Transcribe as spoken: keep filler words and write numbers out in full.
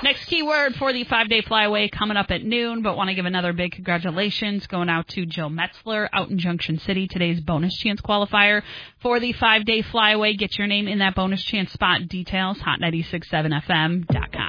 Next keyword for the five-day flyaway coming up at noon, but want to give another big congratulations going out to Jill Metzler out in Junction City, today's bonus chance qualifier for the five-day flyaway. Get your name in that bonus chance spot. Details, hot nine six seven F M dot com.